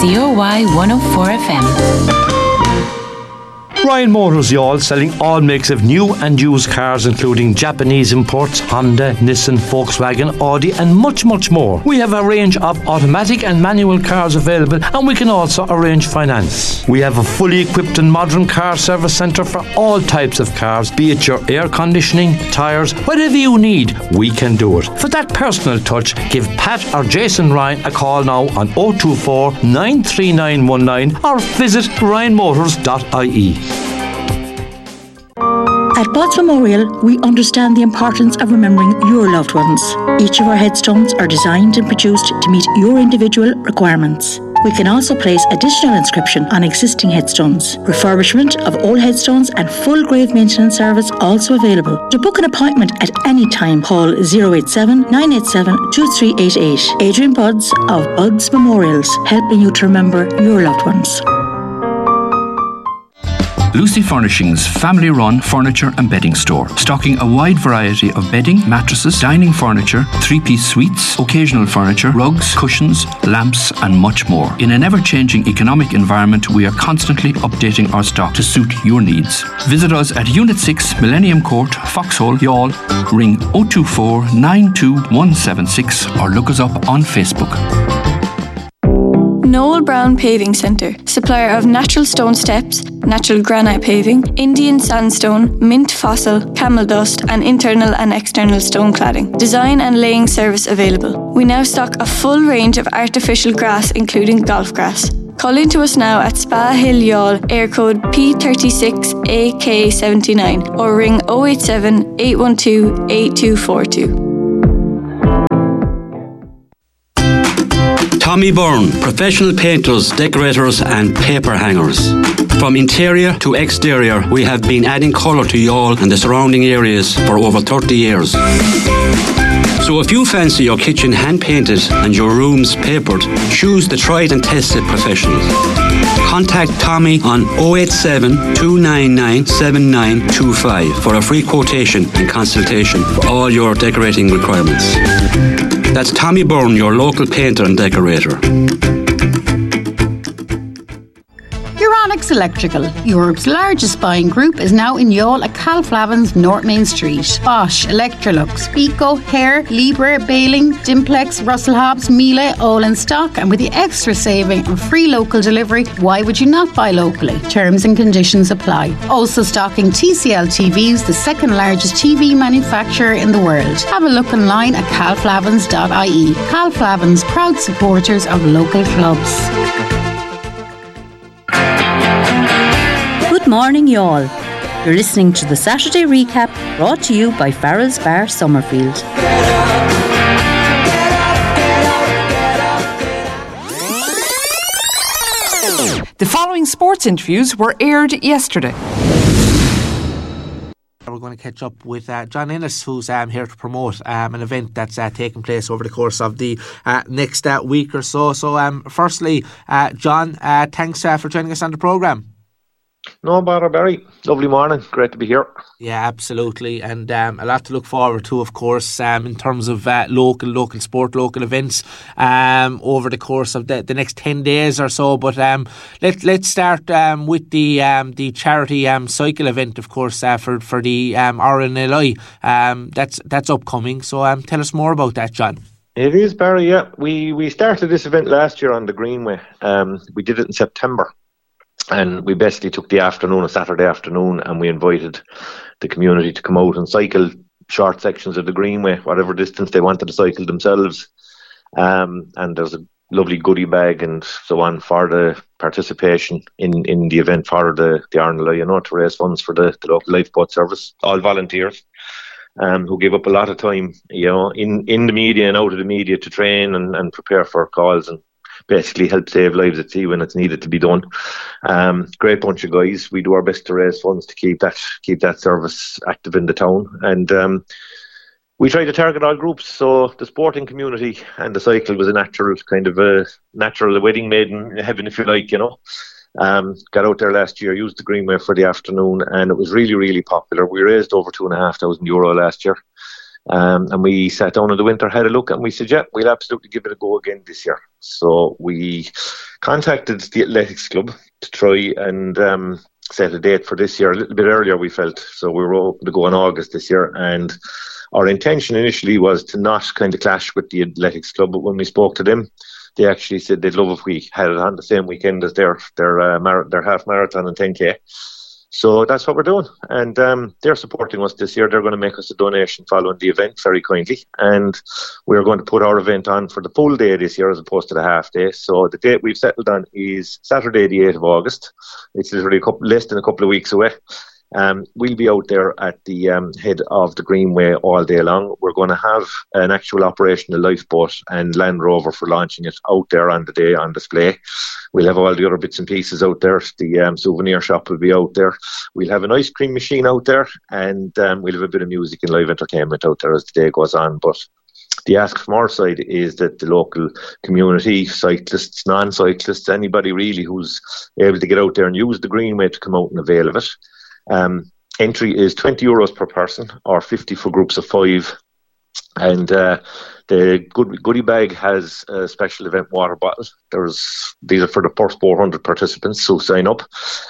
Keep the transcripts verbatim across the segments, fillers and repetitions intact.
C O Y one oh four F M. Ryan Motors, y'all, selling all makes of new and used cars, including Japanese imports, Honda, Nissan, Volkswagen, Audi, and much, much more. We have a range of automatic and manual cars available, and we can also arrange finance. We have a fully equipped and modern car service centre for all types of cars, be it your air conditioning, tyres, whatever you need, we can do it. For that personal touch, give Pat or Jason Ryan a call now on oh two four, nine three nine one nine or visit ryan motors dot I E. At Bud's Memorial, we understand the importance of remembering your loved ones. Each of our headstones are designed and produced to meet your individual requirements. We can also place additional inscription on existing headstones. Refurbishment of old headstones and full grave maintenance service also available. To book an appointment at any time, call oh eight seven, nine eight seven, two three eight eight. Adrian Budds of Budds Memorials, helping you to remember your loved ones. Lucy Furnishings family-run furniture and bedding store, stocking a wide variety of bedding, mattresses, dining furniture, three-piece suites, occasional furniture, rugs, cushions, lamps and much more. In an ever-changing economic environment, we are constantly updating our stock to suit your needs. Visit us at Unit six, Millennium Court, Foxhole, Youghal. Ring oh two four, nine two one seven six or look us up on Facebook. Noel Brown Paving Centre, supplier of natural stone steps, natural granite paving, Indian sandstone, mint fossil, camel dust and internal and external stone cladding. Design and laying service available. We now stock a full range of artificial grass including golf grass. Call in to us now at Spa Hill Youghal, air code P thirty-six A K seventy-nine or ring oh eight seven, eight one two, eight two four two. Tommy Byrne, professional painters, decorators and paper hangers. From interior to exterior, we have been adding colour to Youghal and the surrounding areas for over thirty years. So if you fancy your kitchen hand-painted and your rooms papered, choose the tried and tested professionals. Contact Tommy on oh eight seven, two nine nine, seven nine two five for a free quotation and consultation for all your decorating requirements. That's Tommy Byrne, your local painter and decorator. Euronics Electrical, Europe's largest buying group, is now in Youghal at Calflavin's North Main Street. Bosch, Electrolux, Pico, Hare, Libre, Baling, Dimplex, Russell Hobbs, Miele, all in stock, and with the extra saving and free local delivery, why would you not buy locally? Terms and conditions apply. Also stocking T C L T Vs, the second largest T V manufacturer in the world. Have a look online at calflavins dot I E. Calflavins, proud supporters of local clubs. Good morning, y'all. You're listening to the Saturday Recap, brought to you by Farrell's Bar, Summerfield. The following sports interviews were aired yesterday. We're going to catch up with uh, John Ennis, who's um, here to promote um, an event that's uh, taking place over the course of the uh, next uh, week or so. So, um, firstly, uh, John, uh, thanks uh, for joining us on the programme. No bother, Barry. Lovely morning. Great to be here. Yeah, absolutely. And um, a lot to look forward to, of course, um, in terms of uh, local, local sport, local events um, over the course of the, the next ten days or so. But um, let, let's start um, with the um, the charity um, cycle event, of course, uh, for, for the um, R N L I. Um, that's, that's upcoming. So um, tell us more about that, John. It is, Barry, yeah. We, we started this event last year on the Greenway. Um, we did it in September. And we basically took the afternoon, a Saturday afternoon, and we invited the community to come out and cycle short sections of the Greenway, whatever distance they wanted to cycle themselves. Um, and there's a lovely goodie bag and so on for the participation in, in the event for the, the R N L I, you know, to raise funds for the, the local lifeboat service. All volunteers um, who give up a lot of time, you know, in, in the media and out of the media to train and, and prepare for calls and basically help save lives at sea when it's needed to be done. Um, great bunch of guys. We do our best to raise funds to keep that keep that service active in the town, and um, we try to target all groups. So the sporting community and the cycle was a natural kind of a natural wedding made in heaven, if you like, you know. Um, got out there last year, used the Greenway for the afternoon, and it was really, really popular. We raised over two and a half thousand euro last year. Um, and we sat down in the winter, had a look, and we said, yeah, we'll absolutely give it a go again this year. So we contacted the Athletics Club to try and um, set a date for this year a little bit earlier, we felt. So we were hoping to go in August this year, and our intention initially was to not kind of clash with the Athletics Club, but when we spoke to them, they actually said they'd love if we had it on the same weekend as their their uh, mar- their half marathon and ten K. So that's what we're doing, and um, they're supporting us this year. They're going to make us a donation following the event very kindly, and we're going to put our event on for the full day this year as opposed to the half day. So the date we've settled on is Saturday the eighth of August. It's literally a couple, less than a couple of weeks away. Um, we'll be out there at the um, head of the Greenway all day long. We're going to have an actual operational lifeboat and Land Rover for launching it out there on the day on display. We'll have all the other bits and pieces out there. The um, souvenir shop will be out there. We'll have an ice cream machine out there, and um, we'll have a bit of music and live entertainment out there as the day goes on. But the ask from our side is that the local community, cyclists, non-cyclists, anybody really who's able to get out there and use the Greenway to come out and avail of it. Um, entry is twenty euros per person or fifty for groups of five, and uh, the good, goodie bag has a special event water bottle. There's these are for the first four hundred participants who sign up,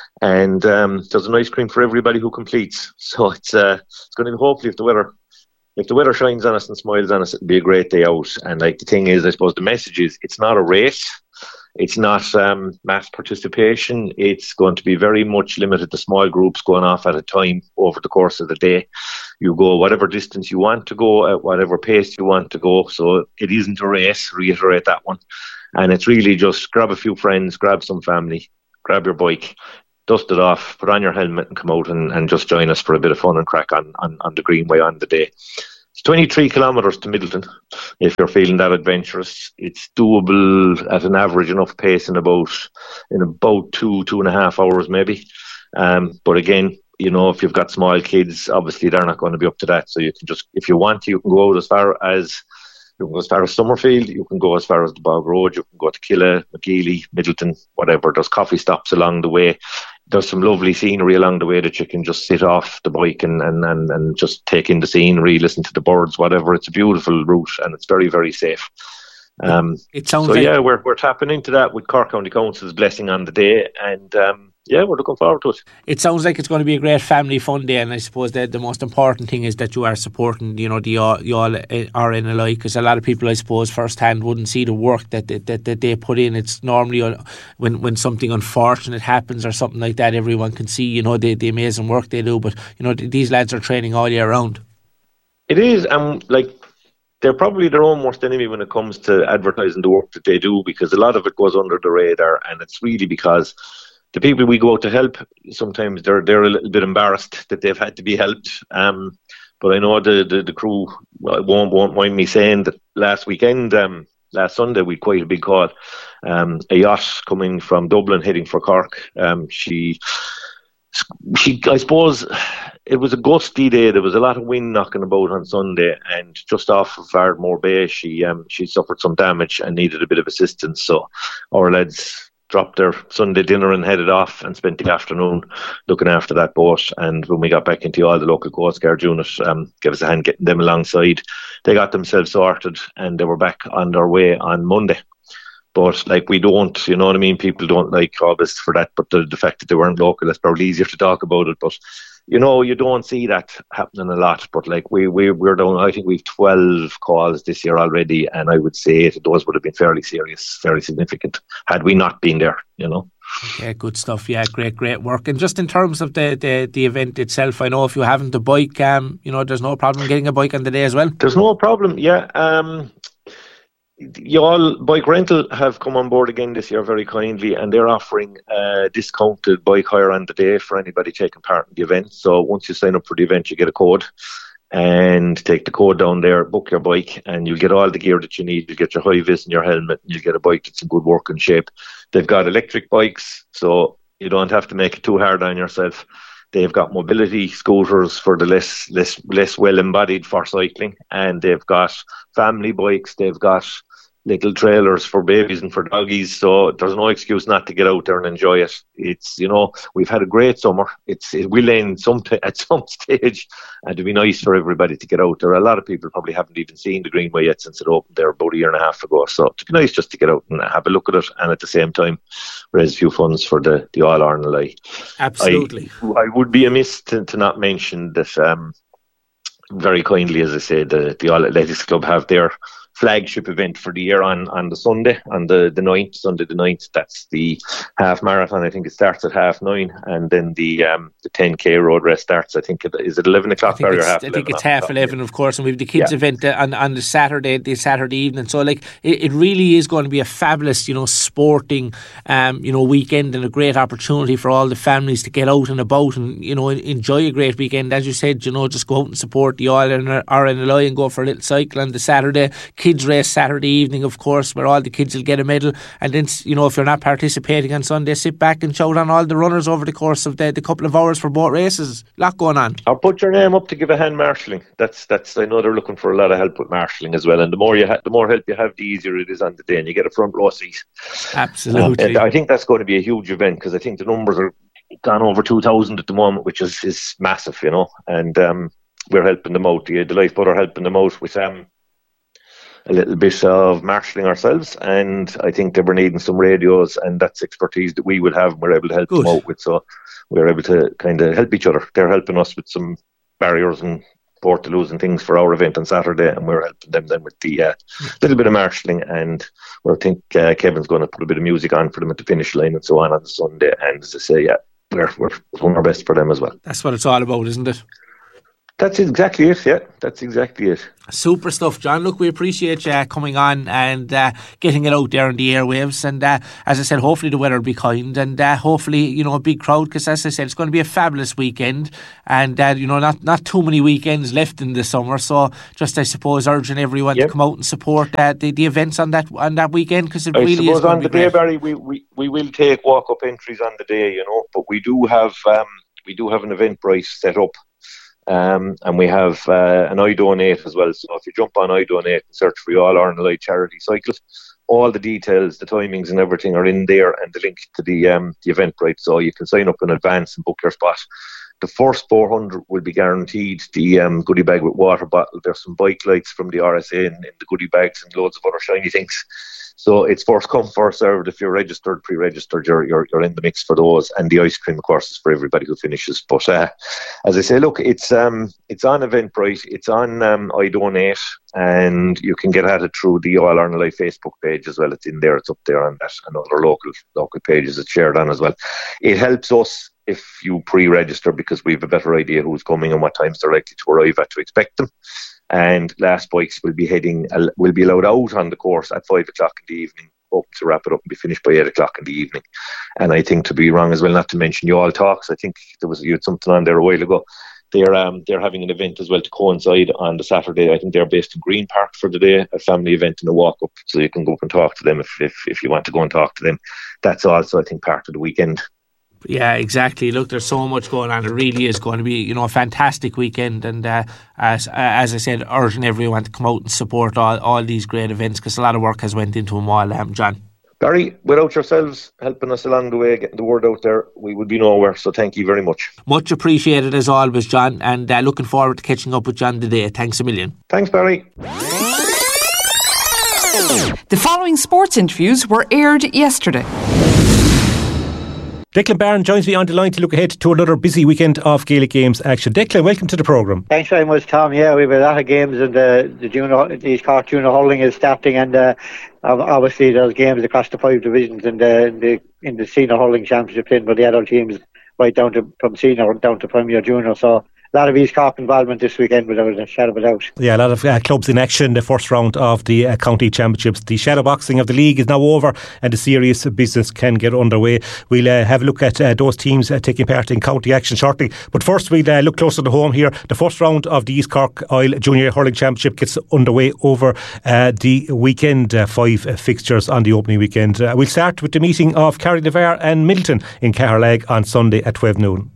and um, there's an ice cream for everybody who completes. So it's uh, it's going to be, hopefully, if the weather if the weather shines on us and smiles on us, it'll be a great day out. And like the thing is, I suppose the message is it's not a race. It's not um, mass participation. It's going to be very much limited to small groups going off at a time over the course of the day. You go whatever distance you want to go, at whatever pace you want to go. So it isn't a race, reiterate that one. And it's really just grab a few friends, grab some family, grab your bike, dust it off, put on your helmet and come out and, and just join us for a bit of fun and crack on, on, on the Greenway on the day. It's twenty-three kilometres to Middleton, if you're feeling that adventurous. It's doable at an average enough pace in about in about two, two and a half hours maybe. Um, but again, you know, if you've got small kids, obviously they're not going to be up to that. So you can just, if you want to, you can go out as far as, you can go as far as Summerfield, you can go as far as the Bog Road, you can go to Killa, McGeely, Middleton, whatever. There's coffee stops along the way. There's some lovely scenery along the way that you can just sit off the bike and, and, and, and just take in the scenery, listen to the birds, whatever. It's a beautiful route and it's very, very safe. Um, it sounds so like- yeah, we're we're tapping into that with Cork County Council's blessing on the day, and um, yeah, we're looking forward to it. It sounds like it's going to be a great family fun day, and I suppose that the most important thing is that you are supporting, you know, the you all are in alike, because a lot of people, I suppose, firsthand wouldn't see the work that that, that, that they put in. It's normally uh, when when something unfortunate happens or something like that, everyone can see, you know, the, the amazing work they do. But you know, these lads are training all year round. It is, and um, like. They're probably their own worst enemy when it comes to advertising the work that they do, because a lot of it goes under the radar, and it's really because the people we go out to help, sometimes they're they're a little bit embarrassed that they've had to be helped. Um, but I know the, the, the crew won't won't mind me saying that last weekend, um, last Sunday, we had quite a big call. Um, a yacht coming from Dublin heading for Cork. Um, she, she, I suppose. It was a gusty day. There was a lot of wind knocking about on Sunday, and just off of Ardmore Bay, she um, she suffered some damage and needed a bit of assistance. So our lads dropped their Sunday dinner and headed off and spent the afternoon looking after that boat. And when we got back into all the local Coast Guard unit, um, gave us a hand getting them alongside. They got themselves sorted and they were back on their way on Monday. But like we don't, you know what I mean? People don't like August for that, but the, the fact that they weren't local, it's probably easier to talk about it. But you know, you don't see that happening a lot. But like we we we're down, I think we've twelve calls this year already, and I would say that those would have been fairly serious, very significant had we not been there. You know. Okay, good stuff. Yeah, great, great work. And just in terms of the, the, the event itself, I know if you haven't a bike, um, you know, there's no problem getting a bike on the day as well. There's no problem. Yeah. Um. Y'all Bike Rental have come on board again this year very kindly, and they're offering a discounted bike hire on the day for anybody taking part in the event. So once you sign up for the event, you get a code and take the code down there, book your bike, and you'll get all the gear that you need. You'll get your high vis and your helmet, and you'll get a bike that's in good working shape. They've got electric bikes, so you don't have to make it too hard on yourself. They've got mobility scooters for the less less less well embodied for cycling, and they've got family bikes. They've got little trailers for babies and for doggies, so there's no excuse not to get out there and enjoy it. It's, you know, we've had a great summer. It's it will end some t- at some stage, and it'd be nice for everybody to get out there. A lot of people probably haven't even seen the Greenway yet since it opened there about a year and a half ago, so it'd be nice just to get out and have a look at it, and at the same time raise a few funds for the, the All Ireland Lie. Absolutely. I, I would be amiss to, to not mention that um, very kindly, as I said, the, the All Athletics Club have their flagship event for the year on, on the Sunday, on the, the ninth, Sunday the ninth. That's the half marathon. I think it starts at half nine, and then the um, the ten K road race starts, I think, it, is it eleven o'clock? I think or it's, half I think it's half eleven, of course, and we have the kids' yeah. event on, on the Saturday, the Saturday evening. So, like, it, it really is going to be a fabulous, you know, sporting, um, you know, weekend, and a great opportunity for all the families to get out and about and, you know, enjoy a great weekend. As you said, you know, just go out and support the All Ireland Lie and go for a little cycle on the Saturday. Kids race Saturday evening, of course, where all the kids will get a medal, and then, you know, if you're not participating on Sunday, sit back and shout on all the runners over the course of the, the couple of hours for both races. A lot going on. Or put your name up to give a hand marshalling. That's that's. I know they're looking for a lot of help with marshalling as well, and the more you ha- the more help you have, the easier it is on the day, and you get a front row seat. Absolutely. Um, and I think that's going to be a huge event, because I think the numbers are gone over two thousand at the moment, which is, is massive, you know, and um, we're helping them out. The, the Lifeboat are helping them out with um. a little bit of marshalling ourselves, and I think they were needing some radios, and that's expertise that we would have, and we're able to help Good. them out with, so we're able to kind of help each other. They're helping us with some barriers and portaloos and things for our event on Saturday, and we're helping them then with the uh, little bit of marshalling, and we think uh, Kevin's going to put a bit of music on for them at the finish line and so on on the Sunday, and as I say, yeah, we're, we're doing our best for them as well. That's what it's all about, isn't it? That's exactly it, yeah. That's exactly it. Super stuff, John. Look, we appreciate you uh, coming on and uh, getting it out there on the airwaves. And uh, as I said, hopefully the weather will be kind, and uh, hopefully, you know, a big crowd, because as I said, it's going to be a fabulous weekend, and uh, you know, not, not too many weekends left in the summer. So just, I suppose, urging everyone yep. to come out and support uh, the, the events on that on that weekend, because it I really is going on to the be day, great. Barry, we, we, we will take walk-up entries on the day, you know, but we do have um, we do have an Eventbrite set up. Um, and we have uh, an I Donate as well. So if you jump on I Donate and search for the All Ireland Lie charity cycles, all the details, the timings and everything are in there, and the link to the um, the Eventbrite, so you can sign up in advance and book your spot. The first four hundred will be guaranteed the um, goodie bag with water bottle. There's some bike lights from the R S A in, in the goodie bags, and loads of other shiny things. So it's first come, first served. If you're registered, pre-registered, you're, you're you're in the mix for those. And the ice cream, of course, is for everybody who finishes. But uh, as I say, look, it's um it's on Eventbrite, it's on um, I Donate, and you can get at it through the All Ireland Lie Facebook page as well. It's in there, it's up there on that, and other local local pages it's shared on as well. It helps us if you pre-register, because we have a better idea who's coming and what times they're likely to arrive at to expect them. And last bikes will be heading, will be allowed out on the course at five o'clock in the evening, up to wrap it up and be finished by eight o'clock in the evening. And I think, to be wrong as well, not to mention You All Talks. I think there was you had something on there a while ago. They're um they're having an event as well to coincide on the Saturday. I think they're based in Green Park for the day, a family event and a walk up, so you can go up and talk to them if if if you want to go and talk to them. That's also, I think, part of the weekend. Yeah, exactly. Look, there's so much going on. It really is going to be, you know, a fantastic weekend. And uh, as as I said, urging everyone to come out and support all, all these great events, because a lot of work has went into them all, um, John. Barry, without yourselves helping us along the way, getting the word out there, we would be nowhere. So thank you very much. Much appreciated as always, John. And uh, looking forward to catching up with John today. Thanks a million. Thanks, Barry. The following sports interviews were aired yesterday. Declan Barron joins me on the line to look ahead to another busy weekend of Gaelic Games action. Declan, welcome to the programme. Thanks very much, Tom. Yeah, we have a lot of games, and the, the junior, the East Cork junior hurling is starting, and uh, obviously there's games across the five divisions in the in the, in the senior hurling championship played by the adult teams, right down to from senior down to premier junior. So a lot of East Cork involvement this weekend, without a shadow of a doubt. Yeah, a lot of uh, clubs in action. The first round of the uh, county championships. The shadow boxing of the league is now over, and the serious business can get underway. We'll uh, have a look at uh, those teams uh, taking part in county action shortly. But first, we'll uh, look closer to home here. The first round of the East Cork Isle Junior Hurling Championship gets underway over uh, the weekend. Uh, five uh, fixtures on the opening weekend. Uh, we'll start with the meeting of Carrick-Navarre and Middleton in Caherlag on Sunday at twelve noon.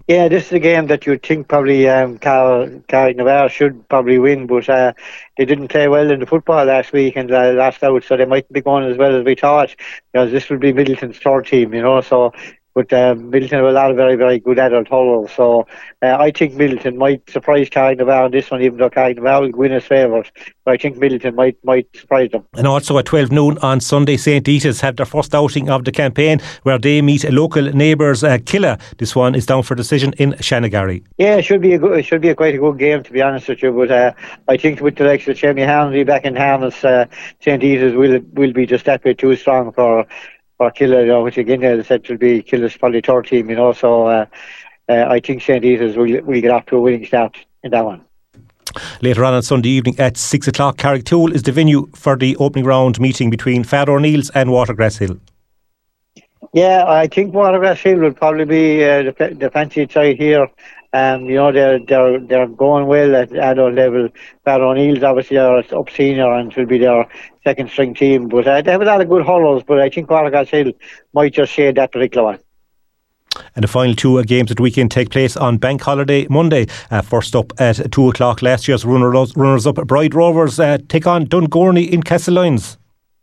Yeah, this is a game that you'd think probably um, Car- Carricknavar should probably win, but uh, they didn't play well in the football last week and uh, last out, so they mightn't be going as well as we thought, because this will be Middleton's third team, you know, so but uh, Middleton have a lot of very, very good adult hurlers, so uh, I think Middleton might surprise Carricknavar on this one, even though Carricknavar will win as favourites. But I think Middleton might might surprise them. And also at twelve noon on Sunday, Saint Eata's have their first outing of the campaign, where they meet local neighbours uh, Killa. This one is down for decision in Shanagarry. Yeah, it should be a good, it should be a quite a good game, to be honest with you. But uh, I think with the likes of Jamie Hanley back in harness, uh, Saint Eata's will will be just that bit too strong for for Killa, you know, which again, as I said, will be Killa's probably third team, you know. So uh, uh, I think Saint Eata's will will get off to a winning start in that one. Later on on Sunday evening at six o'clock, Carricktool is the venue for the opening round meeting between Father O'Neill's and Watergrass Hill. Yeah, I think Watergrass Hill will probably be uh, the, the fancied side here. Um, you know, they're they're they're going well at adult level. Father O'Neill's obviously are up senior and will be their second string team, but uh, they have a lot of good hurlers. But I think Watergrass Hill might just shade that particular one. And the final two games of the weekend take place on Bank Holiday Monday. Uh, first up at two o'clock, last year's runners, runners-up Bride Rovers uh, take on Dungorney in Castlelyons.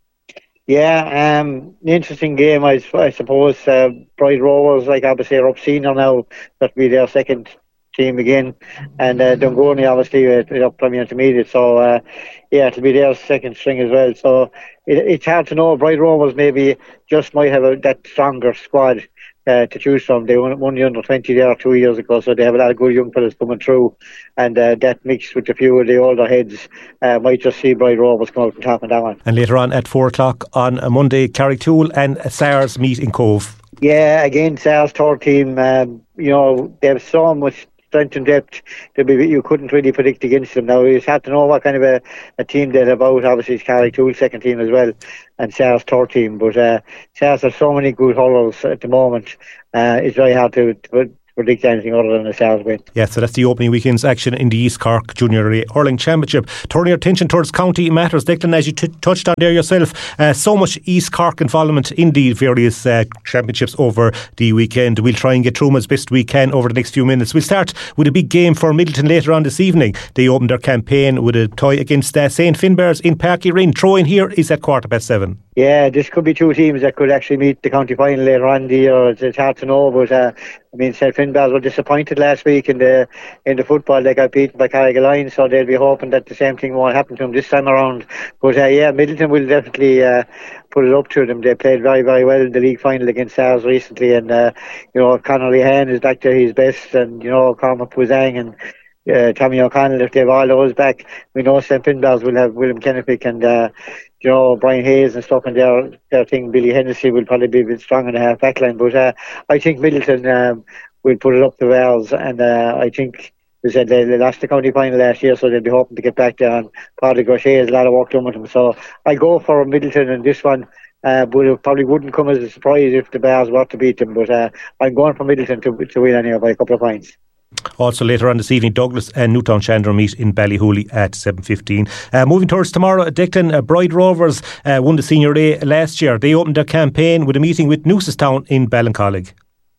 Yeah, um, an interesting game, I, I suppose. Uh, Bride Rovers, like obviously, are up senior now. That'll be their second team again. And uh, Dungorney, obviously, uh, up Premier Intermediate. So, uh, yeah, it'll be their second string as well. So, it, it's hard to know. Bride Rovers maybe just might have a, that stronger squad Uh, to choose from. They won, won the under twenty there two years ago, so they have a lot of good young fellas coming through, and uh, that mixed with a few of the older heads uh, might just see Bride Rovers come out on top of that one. And later on at four o'clock on a Monday, Carricktool and SARS meet in Cove. Yeah, again, SARS third team, um, you know, they have so much strength and depth that you couldn't really predict against them. Now, you just have to know what kind of a, a team they're about. Obviously, it's Carricktool's second team as well, and SARS third team. But uh, SARS has so many good hurlers at the moment. Uh, it's very hard to, to predict anything other than a SARS win. Yeah, so that's the opening weekend's action in the East Cork Junior Hurling Championship. Turning your attention towards county matters, Declan, as you t- touched on there yourself, uh, so much East Cork involvement in the various uh, championships over the weekend. We'll try and get through them as best we can over the next few minutes. We'll start with a big game for Middleton later on this evening. They opened their campaign with a tie against uh, Saint Finbarrs in Páirc Uí Rinn. Throw in here is at quarter past seven. Yeah, this could be two teams that could actually meet the county final later on in the year. It's, it's hard to know, but uh, I mean, Saint Finbarrs were disappointed last week in the in the football. They got beaten by Carrigaline, so they'll be hoping that the same thing won't happen to them this time around. But uh, yeah, Middleton will definitely uh, put it up to them. They played very, very well in the league final against SARS recently, and uh, you know, Conor Lehan is back to his best, and you know, Cormac Puzang and uh, Tommy O'Connell, if they have all those back, we know Saint Finbarrs will have William Kennepick and uh, you know, Brian Hayes and stuff in their, their thing. Billy Hennessy will probably be a bit strong in the half back line, but uh, I think Middleton um, will put it up to ours, and uh, I think they said they, they lost the county final last year, so they'll be hoping to get back there, and Paddy Gaucher has a lot of work done with them, so I go for Middleton in this one. Uh, but it probably wouldn't come as a surprise if the Bears were to beat them, but uh, I'm going for Middleton to, to win anyway by a couple of points. Also later on this evening, Douglas and Newtown Chandler meet in Ballyhooly at seven fifteen. Uh, moving towards tomorrow, Declan, uh, Bride Rovers uh, won the Senior A last year. They opened their campaign with a meeting with Newcestown in Ballincollig.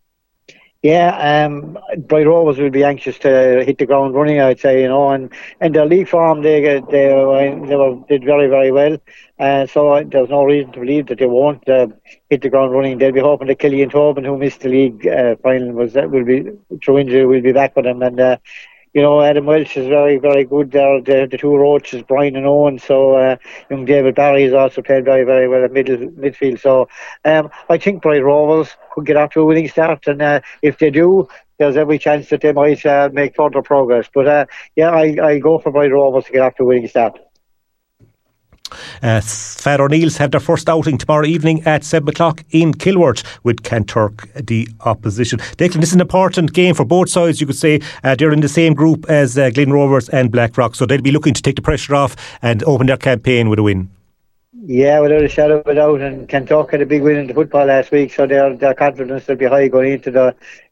Yeah, um, Bride Rovers will be anxious to hit the ground running, I'd say, you know, and in their league form, they they, they were, did very, very well. Uh, so there's no reason to believe that they won't uh, hit the ground running. They'll be hoping that Killian Tobin, who missed the league uh, final, was uh, will be through injury, will be back with them. And uh, you know, Adam Welsh is very, very good there. The, the two Roaches, Brian and Owen. So uh, young David Barry has also played very, very well at middle midfield. So um, I think Bride Rovers could get off to a winning start, and uh, if they do, there's every chance that they might uh, make further progress. But uh, yeah, I, I go for Bride Rovers to get off to a winning start. Uh, Father O'Neill's have their first outing tomorrow evening at seven o'clock in Kilworth with Kanturk the opposition. Declan, this is an important game for both sides, you could say. Uh, they're in the same group as uh, Glen Rovers and Blackrock, so they'll be looking to take the pressure off and open their campaign with a win. Yeah, without a shadow of a doubt, and Kanturk had a big win in the football last week, so their their confidence will be high going into the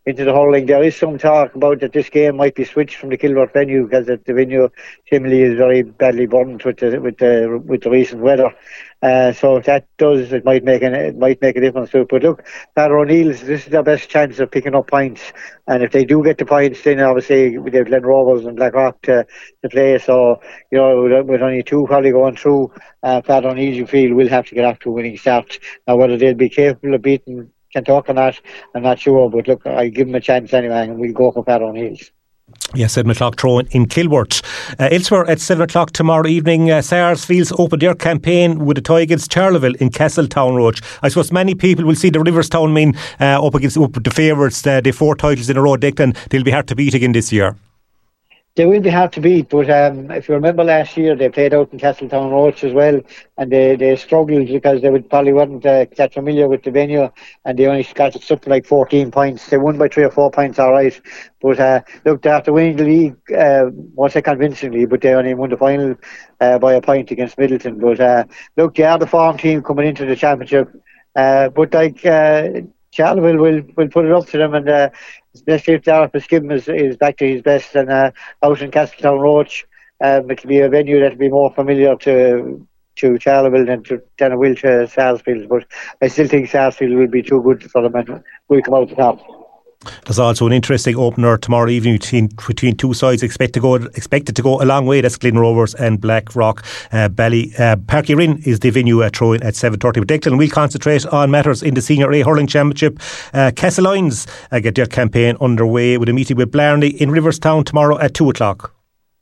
into the hurling. There is some talk about that this game might be switched from the Kilworth venue because the venue Timley is very badly burnt with the with the with the recent weather. Uh, so if that does, it might make an, it might make a difference too. But look, Father O'Neill's, this is their best chance of picking up points, and if they do get the points, then obviously we have Glen Rovers and Blackrock to, to play. So you know, with, with only two probably going through, uh, Father O'Neill, you feel will have to get off to a winning start. Now whether they'll be capable of beating Kentucky or not, I'm not sure. But look, I give them a chance anyway, and we'll go for Father O'Neill's. Yeah, seven o'clock throw in Kilworth. Uh, elsewhere at seven o'clock tomorrow evening, uh, Sarsfield's open their campaign with a tie against Charleville in Castletown Roach. I suppose many people will see the Riverstown men uh, up against up the favourites, uh, the four titles in a row, Declan. They'll be hard to beat again this year. They will be hard to beat, but um, if you remember last year, they played out in Castletown Roach as well, and they, they struggled because they would probably weren't uh, that familiar with the venue, and they only got something like fourteen points. They won by three or four points, all right. But uh, look, after winning the league, uh, won't say convincingly, but they only won the final uh, by a point against Middleton. But uh, look, they are the form team coming into the championship. Uh, but like uh, Charleville will will put it up to them, and uh, especially if Darragh Fitzgibbon is, is back to his best, and uh, out in Castletown Roach, um, it'll be a venue that'll be more familiar to to Charleville than to than it will to Sarsfield. But I still think Sarsfield will be too good for them and will come out the top. There's also an interesting opener tomorrow evening between, between two sides expect to go, expected to go a long way. That's Glen Rovers and Blackrock. Uh, Bally, uh, Páirc Uí Rinn is the venue uh, throwing at seven thirty. But Declan will concentrate on matters in the Senior A Hurling Championship. Uh, Castlelyons uh, get their campaign underway with a meeting with Blarney in Riverstown tomorrow at two o'clock.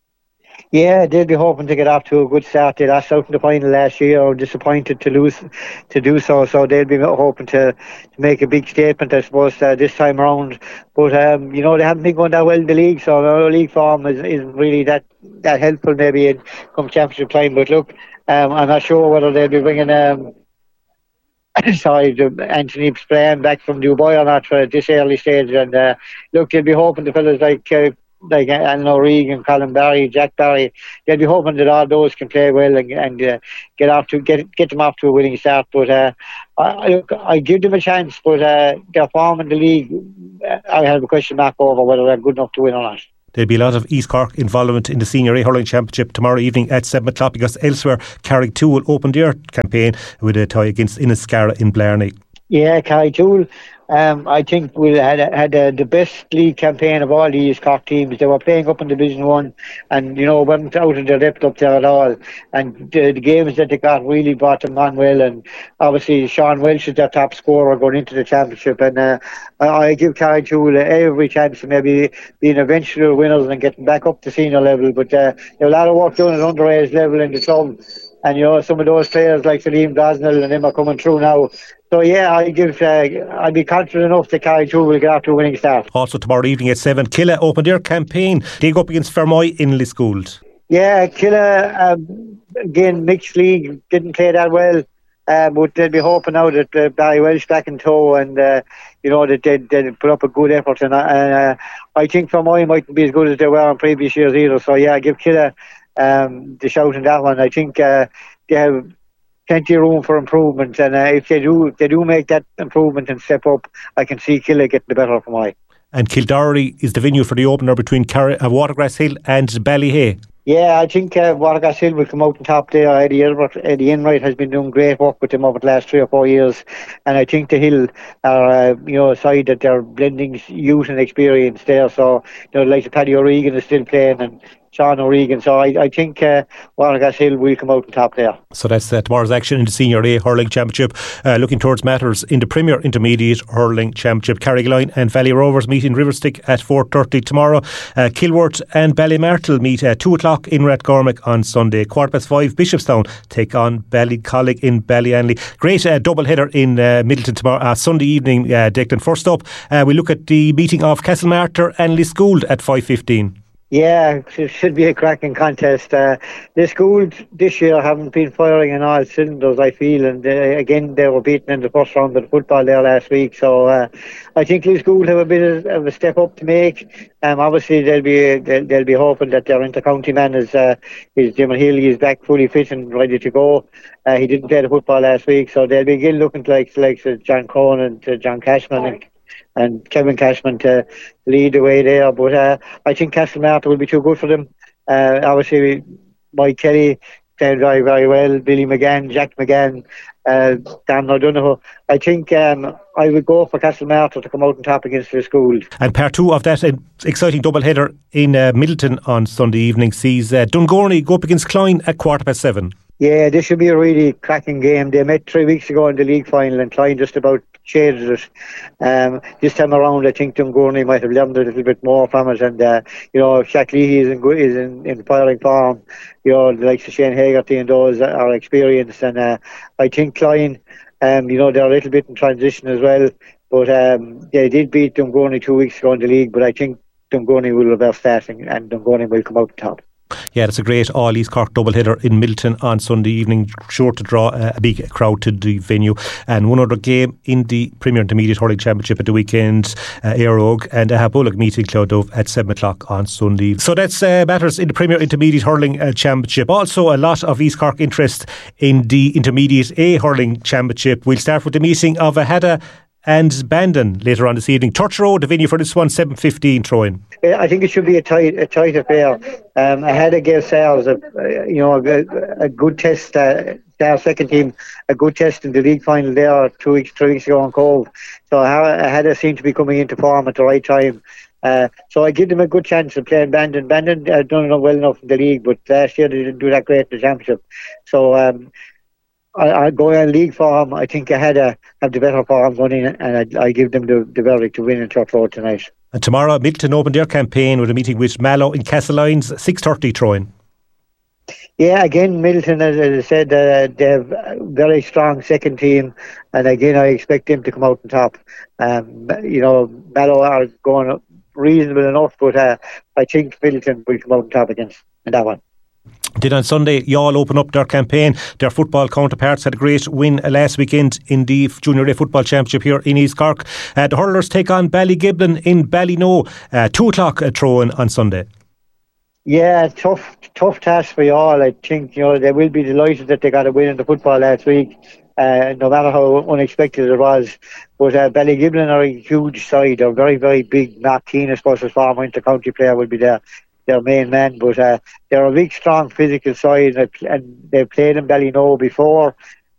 Yeah, they'll be hoping to get off to a good start. They lost out in the final last year, or disappointed to lose to do so. So they'll be hoping to, to make a big statement, I suppose, uh, this time around. But um, you know, they haven't been going that well in the league, so the league form is isn't really that that helpful maybe in come championship time. But look, um, I'm not sure whether they'll be bringing um, sorry, Anthony Spillane back from Dubai or not for this early stage. And uh, look, they'll be hoping the fellas like. Uh, like Alan O'Regan, Colin Barry, Jack Barry, they'll be hoping that all those can play well and, and uh, get off to get get them off to a winning start. But uh, I, I give them a chance, but uh, their form in the league, I have a question mark over whether they're good enough to win or not. There'll be a lot of East Cork involvement in the Senior A Hurling Championship tomorrow evening at seven o'clock because elsewhere Carrick-Toole will open their campaign with a tie against Inniscarra in Blarney. Yeah, Carrick-Toole. Um, I think we had had uh, the best league campaign of all these Cork teams. They were playing up in Division One, and you know weren't out of their depth up there at all. And the, the games that they got really brought them on well. And obviously Sean Welsh is their top scorer going into the championship. And uh, I, I give Carrick-Toole every chance of maybe being eventual winners and getting back up to senior level. But uh, there's a lot of work done at underage level in the club. And you know some of those players like Salim Gosnell and them are coming through now. So yeah, I give. Uh, I'd be confident enough that Carrick-Toole will get off to a winning start. Also tomorrow evening at seven, Killa open their campaign. They go up against Fermoy in Lisgould. Yeah, Killa um, again mixed league, didn't play that well, uh, but they'll be hoping now that uh, Barry Welsh back in tow, and uh, you know that they they put up a good effort. And uh, I think Fermoy mightn't be as good as they were in previous years either. So yeah, I give Killa um, the shout in that one. I think uh, they have plenty of room for improvement, and uh, if they do if they do make that improvement and step up, I can see Killa getting the better of Fermoy. And Kildare is the venue for the opener between Car- uh, Watergrass Hill and Ballyhay. Yeah, I think uh, Watergrass Hill will come out on top there. Eddie, Elbert, Eddie Enright has been doing great work with them over the last three or four years, and I think the Hill are uh, you know a side that they're blending youth and experience there. So you know, like Paddy O'Regan is still playing, and Sean O'Regan. So I, I think uh, Watergrass Hill will come out on top there. So that's uh, tomorrow's action in the Senior A Hurling Championship. Uh, looking towards matters in the Premier Intermediate Hurling Championship. Carrigaline and Valley Rovers meet in Riverstick at four thirty tomorrow. Uh, Kilworth and Ballymartle meet at two o'clock in Rathgormack on Sunday. Quarter past five, Bishopstown take on Ballycollig in Ballyanley. Great uh, double header in uh, Middleton tomorrow, uh, Sunday evening, uh, Declan. First up, uh, we look at the meeting of Castlemartyr and Lisgould at five fifteen. Yeah, it should be a cracking contest. Uh, the schools this year haven't been firing on all cylinders, I feel, and uh, again they were beaten in the first round of the football there last week. So uh, I think these schools have a bit of a step up to make. Um, obviously they'll be they'll, they'll be hoping that their inter-county man is uh, is Jim Healy is back fully fit and ready to go. Uh, he didn't play the football last week, so they'll be again looking to like like John Cohen and uh, John Cashman and and Kevin Cashman to lead the way there. But uh, I think Castlemartyr will be too good for them. Uh, obviously, Mike Kelly played very, very well. Billy McGann, Jack McGann, uh, Dan O'Donoghue. I think um, I would go for Castlemartyr to come out on top against the school. And part two of that uh, exciting doubleheader in uh, Middleton on Sunday evening sees uh, Dungorney go up against Clyne at quarter past seven. Yeah, this should be a really cracking game. They met three weeks ago in the league final and Clyne just about changed it. Um, this time around, I think Dungorney might have learned a little bit more from it. And, uh, you know, Shaq Leahy is in, good, is in, in firing form. You know, the likes of Shane Hagerty and those are experienced. And uh, I think Clyne, um, you know, they're a little bit in transition as well. But um, they did beat Dungorney two weeks ago in the league. But I think Dungorney will reverse starting and Dungorney will come out on top. Yeah, that's a great all East Cork doubleheader in Middleton on Sunday evening, sure to draw uh, a big crowd to the venue. And one other game in the Premier Intermediate Hurling Championship at the weekend, uh, Éire Óg and Ahabulloch meeting Clodove at seven o'clock on Sunday. So that's uh, matters in the Premier Intermediate Hurling uh, Championship. Also a lot of East Cork interest in the Intermediate A Hurling Championship. We'll start with the meeting of Ahada and Bandon later on this evening. Church Road, the venue for this one, seven fifteen, Troyan. I think it should be a tight, a tight affair. Um, Ahada gave Sales a, you know, a, a good test. Uh, their second team, a good test in the league final there two weeks, three weeks ago in Cove. So Ahada seemed to be coming into form at the right time. Uh, so I give them a good chance of playing Bandon. Bandon uh, done well enough in the league, but last year they didn't do that great in the championship. So. Um, I, I go on league form. I think I had a have the better form going in, and I, I give them the, the verdict to win in Church Road tonight. And tomorrow, Middleton opened their campaign with a meeting with Mallow in Castlelyons, six thirty, Troyan. Yeah, again, Middleton, as I said, uh, they have a very strong second team, and again, I expect them to come out on top. Um, you know, Mallow are going reasonable enough, but uh, I think Middleton will come out on top against in that one. Then on Sunday, Youghal open up their campaign. Their football counterparts had a great win last weekend in the Junior A Football Championship here in East Cork. Uh, the hurlers take on Ballygiblin in Ballyknoe, uh, two o'clock at Troyan on Sunday. Yeah, tough, tough task for Youghal. I think, you know, they will be delighted that they got a win in the football last week, uh, no matter how unexpected it was. But uh, Ballygiblin are a huge side. They're very, very big. Matt Keane, I suppose, as former inter-county player, will be there. Their main man, but uh, they're a big, strong, physical side, and they've played in Ballyknoe before,